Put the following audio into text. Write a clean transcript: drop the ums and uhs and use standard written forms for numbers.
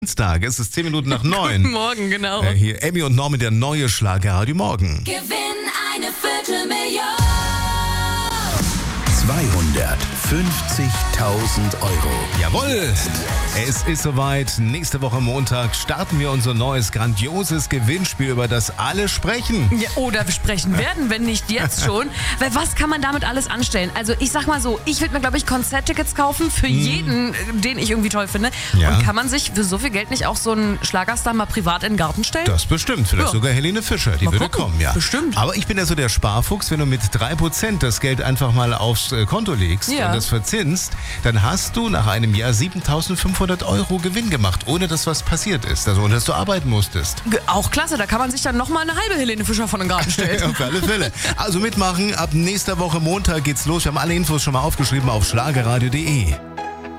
Dienstag, es ist 10 Minuten nach 9. Morgen, genau. Hier Emmy und Norman, der neue Schlagerradio Morgen. Gewinn eine Viertelmillion. 250.000 Euro. Jawohl! Es ist soweit. Nächste Woche Montag starten wir unser neues, grandioses Gewinnspiel, über das alle sprechen. Ja, oder sprechen werden, wenn nicht jetzt schon. Weil was kann man damit alles anstellen? Also ich sag mal so, ich würde mir, glaube ich, Konzerttickets kaufen für jeden, den ich irgendwie toll finde. Ja. Und kann man sich für so viel Geld nicht auch so einen Schlagerstar mal privat in den Garten stellen? Das bestimmt. Vielleicht Ja. sogar Helene Fischer, die Mal würde gucken. kommen, ja. Bestimmt. Aber ich bin ja so der Sparfuchs, wenn du mit 3% das Geld einfach mal aufs Konto legst Ja. und das verzinst, dann hast du nach einem Jahr 7.500 Euro Gewinn gemacht, ohne dass was passiert ist. Also ohne dass du arbeiten musstest. Auch klasse, da kann man sich dann nochmal eine halbe Helene Fischer von den Garten stellen. Auf alle Fälle. Also mitmachen, ab nächster Woche Montag geht's los. Wir haben alle Infos schon mal aufgeschrieben auf schlagerradio.de.